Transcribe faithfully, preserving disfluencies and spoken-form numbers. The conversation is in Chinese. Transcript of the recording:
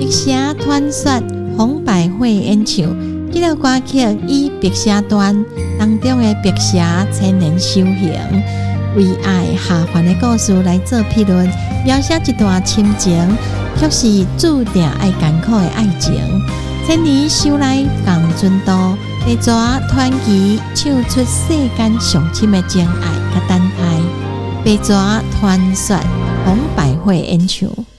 白蛇传说红百会演唱，这条歌曲以白蛇传当中的白蛇千年修行，为爱下凡的故事来做评论，描写一段亲情，却是注定爱艰苦的爱情。千年修来共尊度，白蛇传奇唱出世间上深的情爱甲等待。白蛇传说红百会演唱。